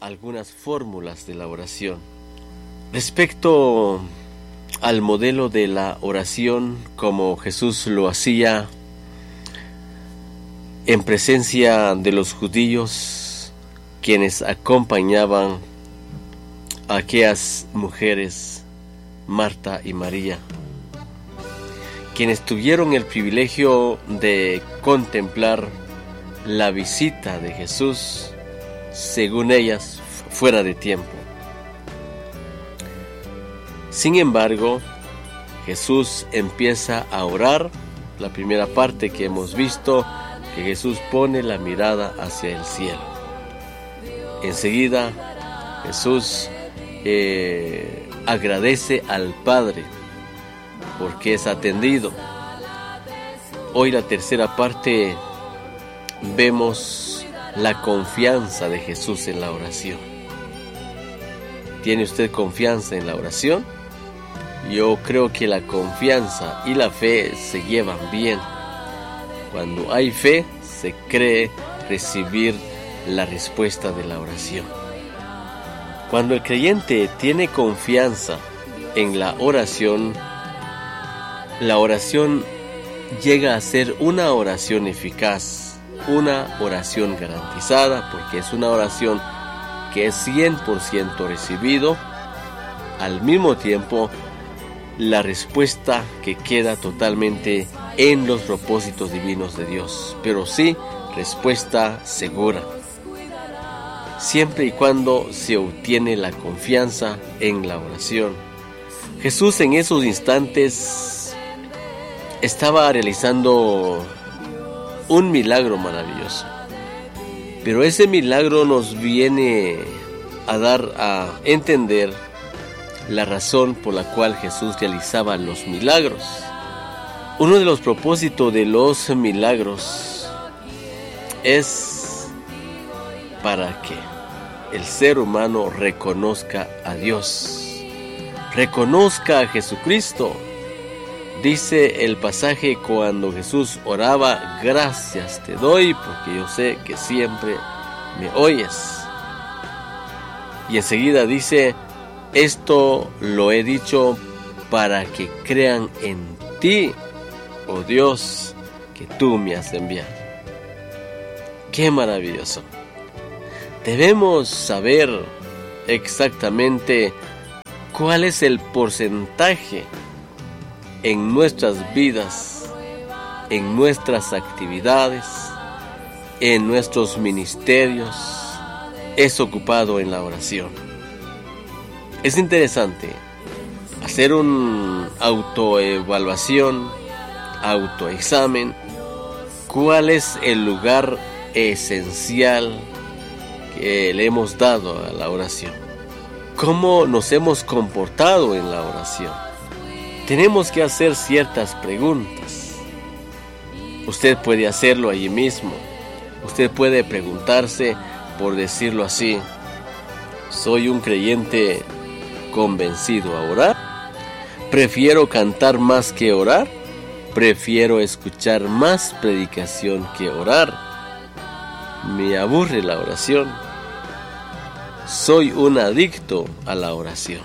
algunas fórmulas de la oración. Respecto al modelo de la oración, como Jesús lo hacía en presencia de los judíos, quienes acompañaban a aquellas mujeres, Marta y María, quienes tuvieron el privilegio de contemplar la visita de Jesús, según ellas, fuera de tiempo. Sin embargo, Jesús empieza a orar. La primera parte que hemos visto, que Jesús pone la mirada hacia el cielo. Enseguida, Jesús agradece al Padre porque es atendido. Hoy, la tercera parte, vemos la confianza de Jesús en la oración. ¿Tiene usted confianza en la oración? Yo creo que la confianza y la fe se llevan bien. Cuando hay fe, se cree recibir la respuesta de la oración. Cuando el creyente tiene confianza en la oración llega a ser una oración eficaz, una oración garantizada, porque es una oración que es 100% recibido. Al mismo tiempo, la respuesta que queda totalmente en los propósitos divinos de Dios, pero sí respuesta segura, siempre y cuando se obtiene la confianza en la oración. Jesús en esos instantes estaba realizando un milagro maravilloso, pero ese milagro nos viene a dar a entender la razón por la cual Jesús realizaba los milagros. Uno de los propósitos de los milagros es para que el ser humano reconozca a Dios, reconozca a Jesucristo. Dice el pasaje cuando Jesús oraba: gracias te doy porque yo sé que siempre me oyes. Y enseguida dice: esto lo he dicho para que crean en ti, oh Dios, que tú me has enviado. ¡Qué maravilloso! Debemos saber exactamente cuál es el porcentaje en nuestras vidas, en nuestras actividades, en nuestros ministerios, es ocupado en la oración. Es interesante hacer una autoevaluación, autoexamen. ¿Cuál es el lugar esencial que le hemos dado a la oración? ¿Cómo nos hemos comportado en la oración? Tenemos que hacer ciertas preguntas. Usted puede hacerlo allí mismo. Usted puede preguntarse, por decirlo así: ¿soy un creyente convencido a orar? ¿Prefiero cantar más que orar? ¿Prefiero escuchar más predicación que orar? ¿Me aburre la oración? ¿Soy un adicto a la oración?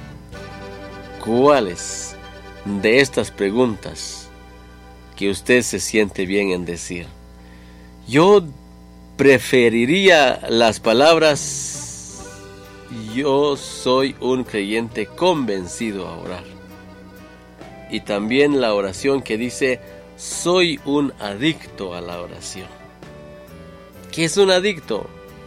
¿Cuáles de estas preguntas que usted se siente bien en decir? Yo preferiría las palabras: yo soy un creyente convencido a orar. Y también la oración que dice: soy un adicto a la oración. ¿Qué es un adicto?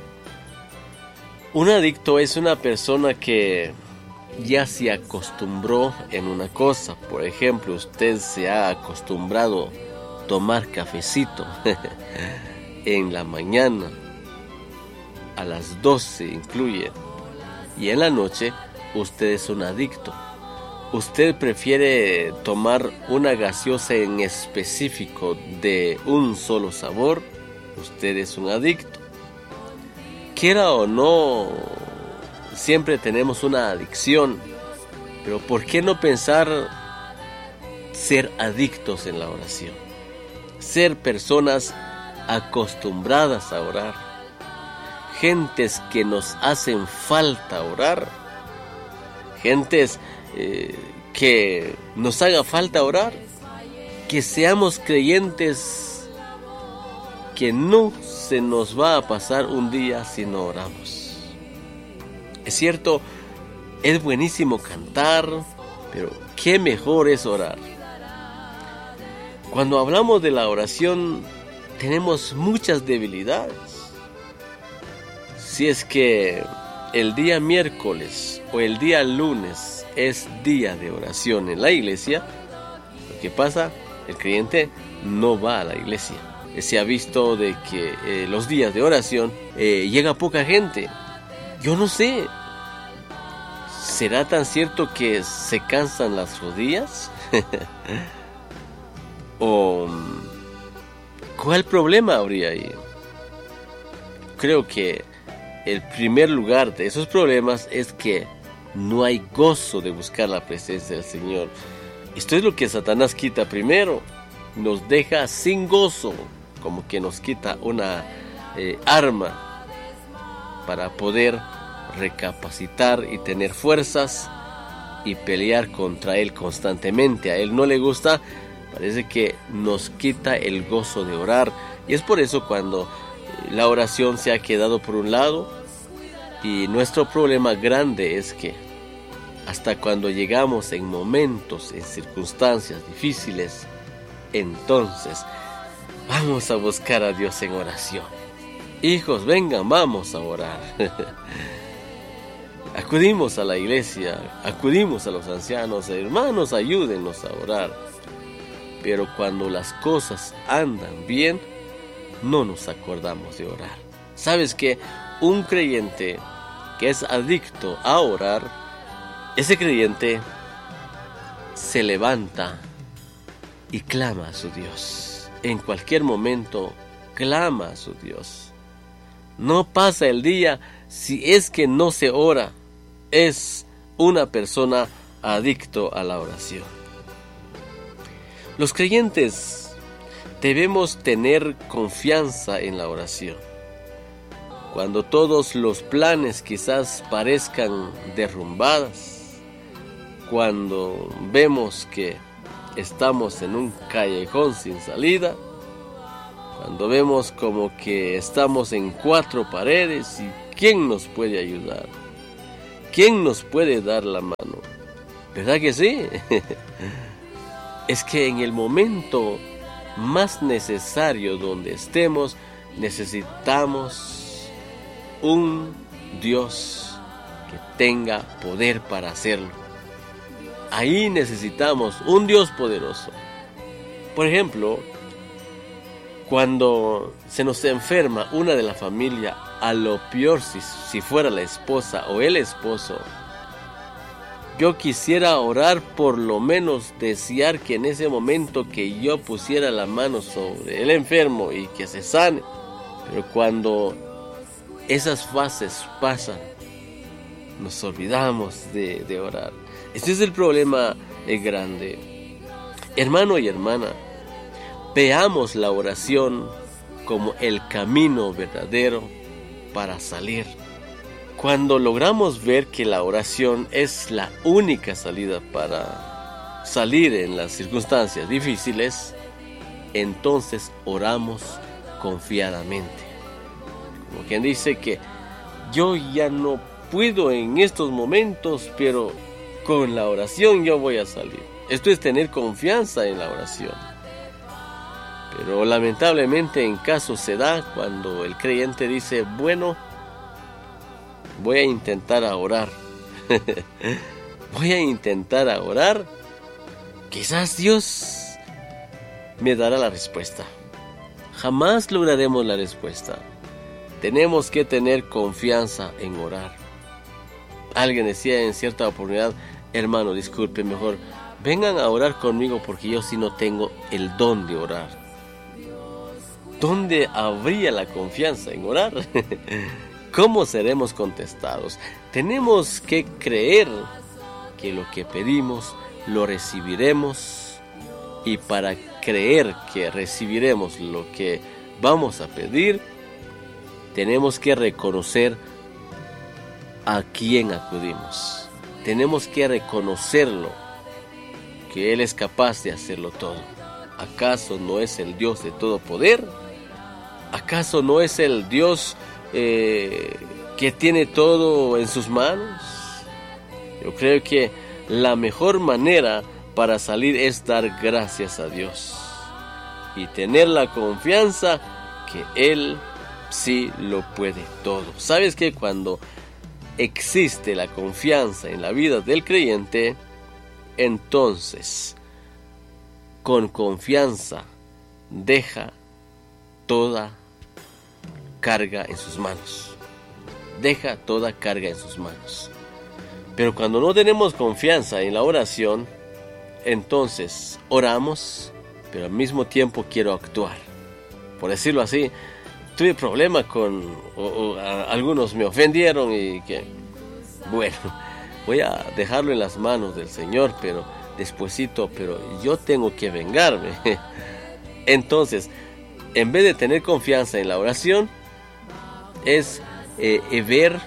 Un adicto es una persona que ya se acostumbró en una cosa. Por ejemplo, usted se ha acostumbrado a tomar cafecito en la mañana, a las 12 incluye, y en la noche usted es un adicto. Usted prefiere tomar una gaseosa en específico de un solo sabor, usted es un adicto. Quiera o no, siempre tenemos una adicción, pero ¿por qué no pensar ser adictos en la oración? Ser personas acostumbradas a orar. gentes que nos hacen falta orar, gentes que nos haga falta orar, que seamos creyentes que no se nos va a pasar un día si no oramos. Es cierto, es buenísimo cantar, pero qué mejor es orar. Cuando hablamos de la oración, tenemos muchas debilidades. Si es que el día miércoles o el día lunes es día de oración en la iglesia, lo que pasa, el creyente no va a la iglesia. Se ha visto de que los días de oración llega poca gente. Yo no sé, ¿será tan cierto que se cansan las rodillas? ¿O cuál problema habría ahí? Creo que el primer lugar de esos problemas es que no hay gozo de buscar la presencia del Señor. Esto es lo que Satanás quita primero. Nos deja sin gozo, como que nos quita una arma para poder recapacitar y tener fuerzas y pelear contra Él constantemente. A Él no le gusta, parece que nos quita el gozo de orar. Y es por eso cuando la oración se ha quedado por un lado, y nuestro problema grande es que hasta cuando llegamos en momentos, en circunstancias difíciles, entonces vamos a buscar a Dios en oración. Hijos, vengan, vamos a orar. Acudimos a la iglesia, acudimos a los ancianos, hermanos, ayúdenos a orar. Pero cuando las cosas andan bien, no nos acordamos de orar. ¿Sabes qué? Un creyente que es adicto a orar, ese creyente se levanta y clama a su Dios. En cualquier momento clama a su Dios. No pasa el día si es que no se ora. Es una persona adicto a la oración. Los creyentes debemos tener confianza en la oración. Cuando todos los planes quizás parezcan derrumbados, cuando vemos que estamos en un callejón sin salida, cuando vemos como que estamos en cuatro paredes y ¿quién nos puede ayudar? ¿Quién nos puede dar la mano? ¿Verdad que sí? Es que en el momento más necesario donde estemos, necesitamos un Dios que tenga poder para hacerlo. Ahí necesitamos un Dios poderoso. Por ejemplo, cuando se nos enferma una de la familia, a lo peor si fuera la esposa o el esposo, yo quisiera orar, por lo menos desear que en ese momento que yo pusiera la mano sobre el enfermo y que se sane. Pero cuando esas fases pasan, nos olvidamos de orar. Este es el problema grande. Hermano y hermana, veamos la oración como el camino verdadero para salir. Cuando logramos ver que la oración es la única salida para salir en las circunstancias difíciles, entonces oramos confiadamente. Como quien dice que yo ya no puedo en estos momentos, pero con la oración yo voy a salir. Esto es tener confianza en la oración. Pero lamentablemente en casos se da cuando el creyente dice, bueno, voy a intentar a orar. Voy a intentar a orar. Quizás Dios me dará la respuesta. Jamás lograremos la respuesta. Tenemos que tener confianza en orar. Alguien decía en cierta oportunidad, hermano, disculpe, mejor vengan a orar conmigo porque yo sí no tengo el don de orar. ¿Dónde habría la confianza en orar? ¿Cómo seremos contestados? Tenemos que creer que lo que pedimos lo recibiremos, y para creer que recibiremos lo que vamos a pedir, tenemos que reconocer a quién acudimos. Tenemos que reconocerlo, que Él es capaz de hacerlo todo. ¿Acaso no es el Dios de todo poder? ¿Acaso no es el Dios que tiene todo en sus manos? Yo creo que la mejor manera para salir es dar gracias a Dios y tener la confianza que Él sí lo puede todo. ¿Sabes qué? Cuando existe la confianza en la vida del creyente, entonces con confianza deja toda carga en sus manos. Deja toda carga en sus manos. Pero cuando no tenemos confianza en la oración, entonces oramos, pero al mismo tiempo quiero actuar. Por decirlo así, tuve problemas con algunos me ofendieron y que, bueno, voy a dejarlo en las manos del Señor, pero despuesito, pero yo tengo que vengarme. Entonces, en vez de tener confianza en la oración, es ver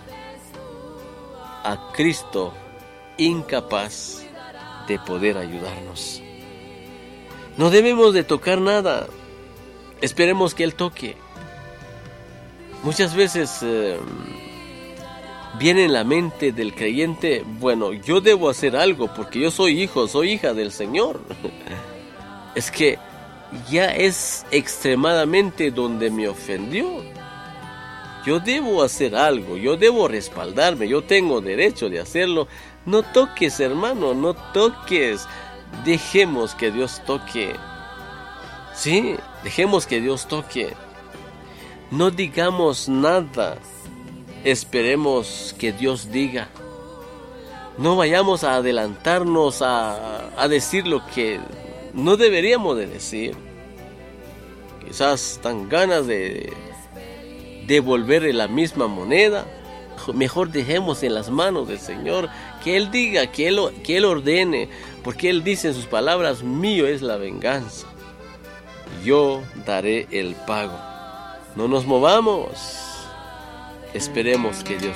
a Cristo incapaz de poder ayudarnos. No debemos de tocar nada. Esperemos que Él toque. Muchas veces viene en la mente del creyente, bueno, yo debo hacer algo porque yo soy hijo, soy hija del Señor. Es que ya es extremadamente donde me ofendió. Yo debo hacer algo, yo debo respaldarme, yo tengo derecho de hacerlo. No toques, hermano, no toques. Dejemos que Dios toque. Sí, dejemos que Dios toque. No digamos nada. Esperemos que Dios diga. No vayamos a adelantarnos a decir lo que no deberíamos de decir. Quizás tan ganas de devolverle la misma moneda. Mejor dejemos en las manos del Señor que Él diga, que Él ordene, porque Él dice en sus palabras, mío es la venganza, yo daré el pago. No nos movamos, esperemos que Dios